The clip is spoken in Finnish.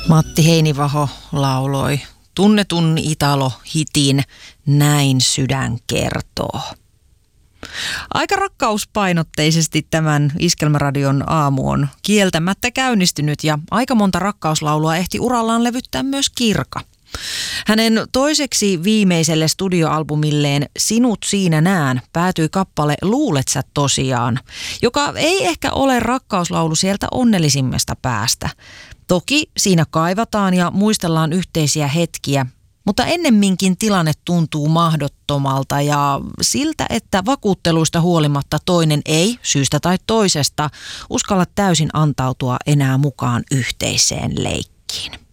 Matti Heinivaho lauloi tunnetun Italo-hitin Näin sydän kertoo. Aika rakkauspainotteisesti tämän Iskelmäradion aamu on kieltämättä käynnistynyt ja aika monta rakkauslaulua ehti urallaan levyttää myös Kirka. Hänen toiseksi viimeiselle studioalbumilleen Sinut siinä nään päätyi kappale Luulet sä tosiaan, joka ei ehkä ole rakkauslaulu sieltä onnellisimmasta päästä. Toki siinä kaivataan ja muistellaan yhteisiä hetkiä, mutta ennemminkin tilanne tuntuu mahdottomalta ja siltä, että vakuutteluista huolimatta toinen ei, syystä tai toisesta, uskalla täysin antautua enää mukaan yhteiseen leikkiin.